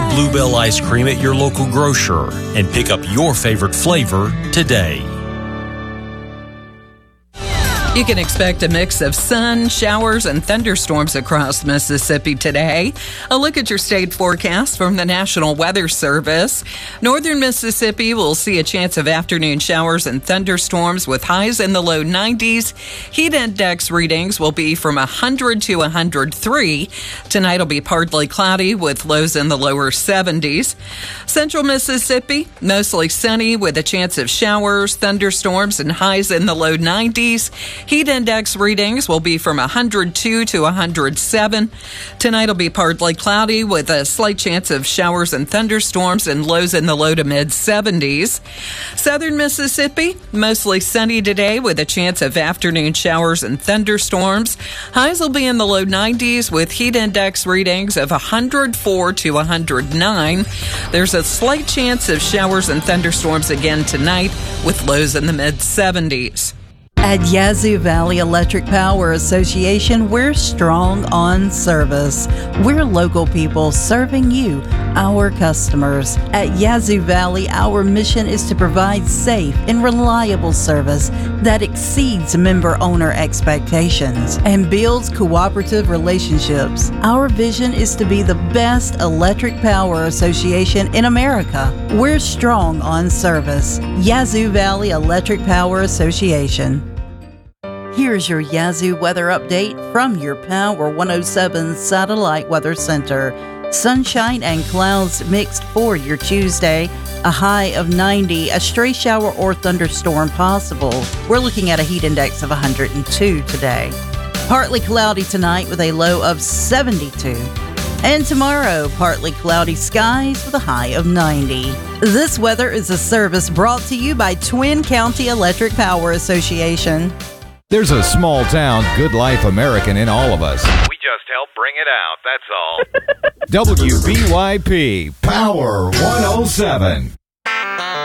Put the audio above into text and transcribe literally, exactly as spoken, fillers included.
Bluebell ice cream at your local grocer and pick up your favorite flavor today. You can expect a mix of sun, showers, and thunderstorms across Mississippi today. A look at your state forecast from the National Weather Service. Northern Mississippi will see a chance of afternoon showers and thunderstorms with highs in the low nineties. Heat index readings will be from one hundred to one hundred three. Tonight will be partly cloudy with lows in the lower seventies. Central Mississippi, mostly sunny with a chance of showers, thunderstorms, and highs in the low nineties. Heat index readings will be from one hundred two to one hundred seven. Tonight will be partly cloudy with a slight chance of showers and thunderstorms and lows in the low to mid seventies. Southern Mississippi, mostly sunny today with a chance of afternoon showers and thunderstorms. Highs will be in the low nineties with heat index readings of one hundred four to one hundred nine. There's a slight chance of showers and thunderstorms again tonight with lows in the mid seventies. At Yazoo Valley Electric Power Association, we're strong on service. We're local people serving you, our customers. At Yazoo Valley, our mission is to provide safe and reliable service that exceeds member-owner expectations and builds cooperative relationships. Our vision is to be the best electric power association in America. We're strong on service. Yazoo Valley Electric Power Association. Here's your Yazoo weather update from your Power one oh seven Satellite Weather Center. Sunshine and clouds mixed for your Tuesday. A high of ninety, a stray shower or thunderstorm possible. We're looking at a heat index of one hundred two today. Partly cloudy tonight with a low of seventy-two. And tomorrow, partly cloudy skies with a high of ninety. This weather is a service brought to you by Twin County Electric Power Association. There's a small town, good life American in all of us. We just help bring it out, that's all. W B Y P Power one oh seven.